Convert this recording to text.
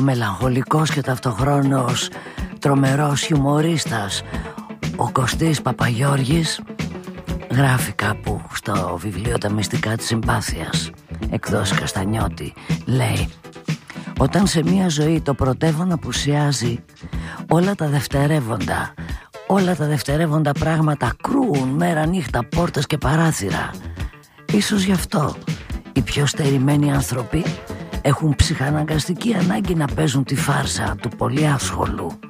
μελαγχολικός και ταυτοχρόνως τρομερός χιουμορίστας ο Κωστής Παπαγιώργης γράφει κάπου στο βιβλίο «Τα μυστικά της συμπάθειας», εκδόσεις Καστανιώτη, λέει: «Όταν σε μία ζωή το πρωτεύον απουσιάζει, όλα τα δευτερεύοντα πράγματα κρούουν μέρα νύχτα πόρτες και παράθυρα. Ίσως γι' αυτό οι πιο στερημένοι άνθρωποι έχουν ψυχαναγκαστική ανάγκη να παίζουν τη φάρσα του πολύ άσχολου.